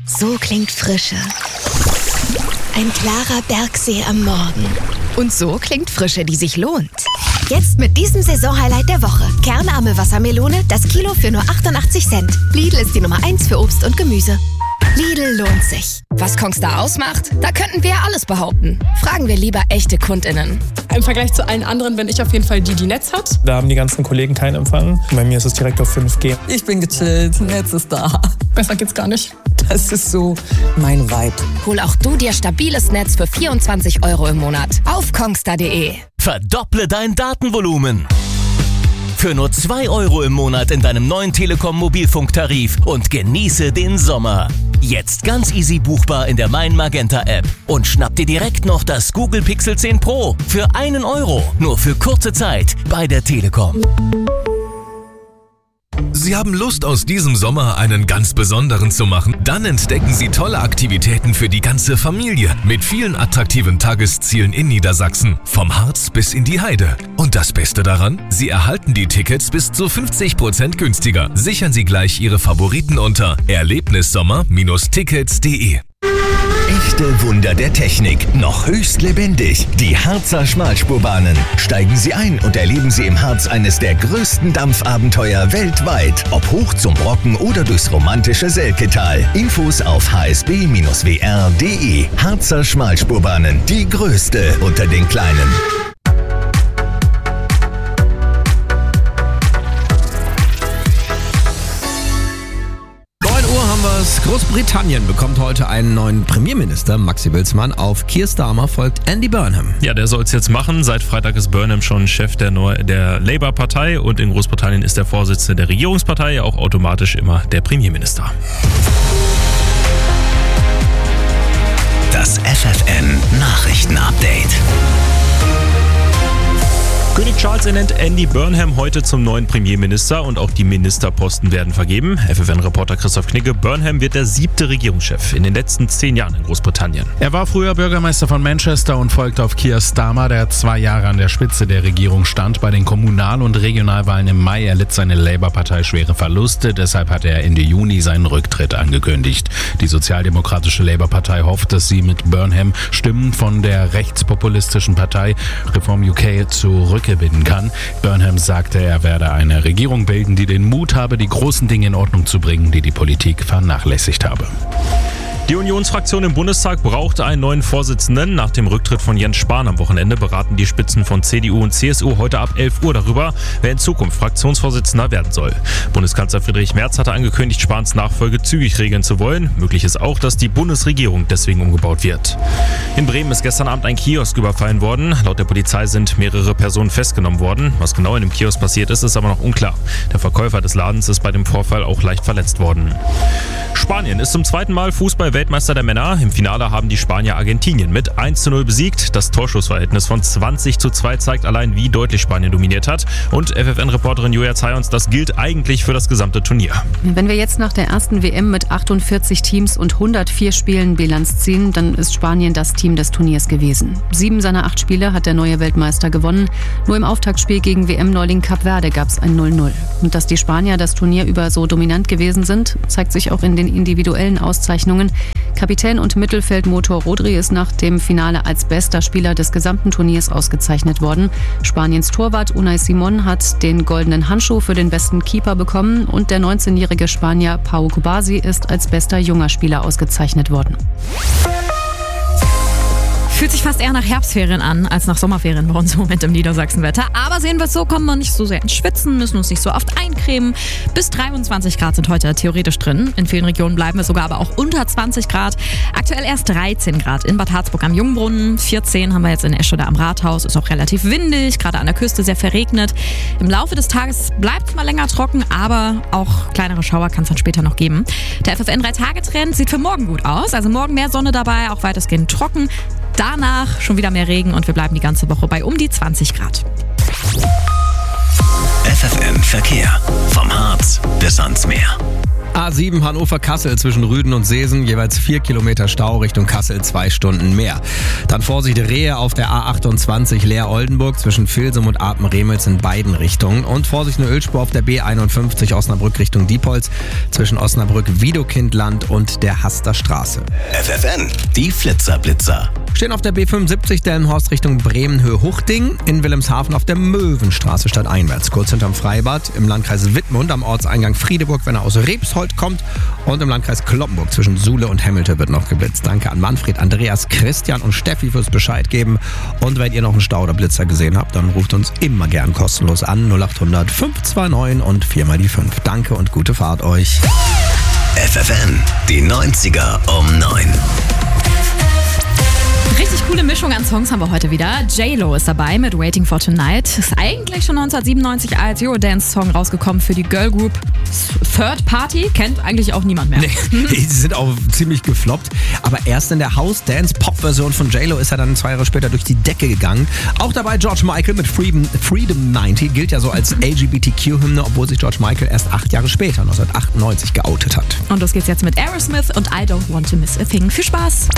So klingt Frische. Ein klarer Bergsee am Morgen. Und so klingt Frische, die sich lohnt. Jetzt mit diesem Saisonhighlight der Woche. Kernarme Wassermelone, das Kilo für nur 88 Cent. Lidl ist die Nummer 1 für Obst und Gemüse. Lidl lohnt sich. Was Kongstar ausmacht? Da könnten wir ja alles behaupten. Fragen wir lieber echte KundInnen. Im Vergleich zu allen anderen bin ich auf jeden Fall die Netz hat. Da haben die ganzen Kollegen keinen Empfang. Bei mir ist es direkt auf 5G. Ich bin gechillt, Netz ist da. Besser geht's gar nicht. Das ist so mein Vibe. Hol auch du dir stabiles Netz für 24 € im Monat auf kongstar.de. Verdopple dein Datenvolumen. Für nur 2 € im Monat in deinem neuen Telekom-Mobilfunktarif und genieße den Sommer. Jetzt ganz easy buchbar in der Mein Magenta App. Und schnapp dir direkt noch das Google Pixel 10 Pro für 1 €. Nur für kurze Zeit bei der Telekom. Sie haben Lust, aus diesem Sommer einen ganz besonderen zu machen? Dann entdecken Sie tolle Aktivitäten für die ganze Familie mit vielen attraktiven Tageszielen in Niedersachsen, vom Harz bis in die Heide. Und das Beste daran? Sie erhalten die Tickets bis zu 50% günstiger. Sichern Sie gleich Ihre Favoriten unter erlebnissommer-tickets.de. Echte Wunder der Technik, noch höchst lebendig. Die Harzer Schmalspurbahnen. Steigen Sie ein und erleben Sie im Harz eines der größten Dampfabenteuer weltweit. Ob hoch zum Brocken oder durchs romantische Selketal. Infos auf hsb-wr.de. Harzer Schmalspurbahnen, die größte unter den kleinen. Großbritannien bekommt heute einen neuen Premierminister, Maxi Wilsmann. Auf Keir Starmer folgt Andy Burnham. Ja, der soll es jetzt machen. Seit Freitag ist Burnham schon Chef der Labour-Partei und in Großbritannien ist der Vorsitzende der Regierungspartei auch automatisch immer der Premierminister. Das FFN-Nachrichten-Update. König Charles ernennt Andy Burnham heute zum neuen Premierminister und auch die Ministerposten werden vergeben. FFN-Reporter Christoph Knigge, Burnham wird der 7. Regierungschef in den letzten 10 Jahren in Großbritannien. Er war früher Bürgermeister von Manchester und folgte auf Keir Starmer, der 2 Jahre an der Spitze der Regierung stand. Bei den Kommunal- und Regionalwahlen im Mai erlitt seine Labour-Partei schwere Verluste. Deshalb hatte er Ende Juni seinen Rücktritt angekündigt. Die sozialdemokratische Labour-Partei hofft, dass sie mit Burnham Stimmen von der rechtspopulistischen Partei Reform UK zurückgewinnen kann. Burnham sagte, er werde eine Regierung bilden, die den Mut habe, die großen Dinge in Ordnung zu bringen, die die Politik vernachlässigt habe. Die Unionsfraktion im Bundestag brauchte einen neuen Vorsitzenden. Nach dem Rücktritt von Jens Spahn am Wochenende beraten die Spitzen von CDU und CSU heute ab 11 Uhr darüber, wer in Zukunft Fraktionsvorsitzender werden soll. Bundeskanzler Friedrich Merz hatte angekündigt, Spahns Nachfolge zügig regeln zu wollen. Möglich ist auch, dass die Bundesregierung deswegen umgebaut wird. In Bremen ist gestern Abend ein Kiosk überfallen worden. Laut der Polizei sind mehrere Personen festgenommen worden. Was genau in dem Kiosk passiert ist, ist aber noch unklar. Der Verkäufer des Ladens ist bei dem Vorfall auch leicht verletzt worden. Spanien ist zum 2. Mal Fußball-Weltmeister der Männer. Im Finale haben die Spanier Argentinien mit 1:0 besiegt. Das Torschussverhältnis von 20:2 zeigt allein, wie deutlich Spanien dominiert hat. Und FFN-Reporterin Julia Zayons, das gilt eigentlich für das gesamte Turnier. Wenn wir jetzt nach der ersten WM mit 48 Teams und 104 Spielen Bilanz ziehen, dann ist Spanien das Team des Turniers gewesen. 7 seiner 8 Spiele hat der neue Weltmeister gewonnen. Nur im Auftaktspiel gegen WM-Neuling Kap Verde gab es ein 0:0. Und dass die Spanier das Turnier über so dominant gewesen sind, zeigt sich auch in den individuellen Auszeichnungen. Kapitän und Mittelfeldmotor Rodri ist nach dem Finale als bester Spieler des gesamten Turniers ausgezeichnet worden. Spaniens Torwart Unai Simon hat den goldenen Handschuh für den besten Keeper bekommen und der 19-jährige Spanier Pau Kubasi ist als bester junger Spieler ausgezeichnet worden. Fühlt sich fast eher nach Herbstferien an, als nach Sommerferien bei uns im Moment im Niedersachsenwetter. Aber sehen wir es so, kommen wir nicht so sehr ins Schwitzen, müssen uns nicht so oft eincremen. Bis 23 Grad sind heute theoretisch drin. In vielen Regionen bleiben wir sogar aber auch unter 20 Grad. Aktuell erst 13 Grad in Bad Harzburg am Jungbrunnen. 14 haben wir jetzt in Eschede am Rathaus. Ist auch relativ windig, gerade an der Küste sehr verregnet. Im Laufe des Tages bleibt es mal länger trocken, aber auch kleinere Schauer kann es dann später noch geben. Der FFN 3-Tage-Trend sieht für morgen gut aus. Also morgen mehr Sonne dabei, auch weitestgehend trocken. Danach schon wieder mehr Regen und wir bleiben die ganze Woche bei um die 20 Grad. FFN Verkehr. Vom Harz bis ans Meer. A7 Hannover-Kassel zwischen Rüden und Seesen, jeweils 4 Kilometer Stau, Richtung Kassel 2 Stunden mehr. Dann Vorsicht Rehe auf der A28 Leer-Oldenburg zwischen Vilsum und Apen-Remels in beiden Richtungen. Und Vorsicht eine Ölspur auf der B51 Osnabrück Richtung Diepholz zwischen Osnabrück-Widokindland und der Haster Straße. FFN, die Flitzer-Blitzer. Stehen auf der B75 Delmenhorst Richtung Bremen-Höhe-Huchting, in Wilhelmshaven auf der Möwenstraße stadteinwärts, kurz hinterm Freibad, im Landkreis Wittmund am Ortseingang Friedeburg, wenn er aus Rebshold kommt, und im Landkreis Cloppenburg zwischen Suhle und Hemmelte wird noch geblitzt. Danke an Manfred, Andreas, Christian und Steffi fürs Bescheid geben. Und wenn ihr noch einen Stau oder Blitzer gesehen habt, dann ruft uns immer gern kostenlos an 0800 529 und 4 mal die 5. Danke und gute Fahrt euch. FFN, die 90er um 9. Richtig coole Mischung an Songs haben wir heute wieder. J-Lo ist dabei mit Waiting for Tonight. Ist eigentlich schon 1997 als Eurodance-Song rausgekommen für die Girl Group Third Party. Kennt eigentlich auch niemand mehr. Nee, die sind auch ziemlich gefloppt. Aber erst in der House-Dance-Pop-Version von J-Lo ist er dann 2 Jahre später durch die Decke gegangen. Auch dabei George Michael mit Freedom 90. Gilt ja so als LGBTQ-Hymne, obwohl sich George Michael erst 8 Jahre später, 1998, geoutet hat. Und los geht's jetzt mit Aerosmith und I Don't Want to Miss a Thing. Viel Spaß!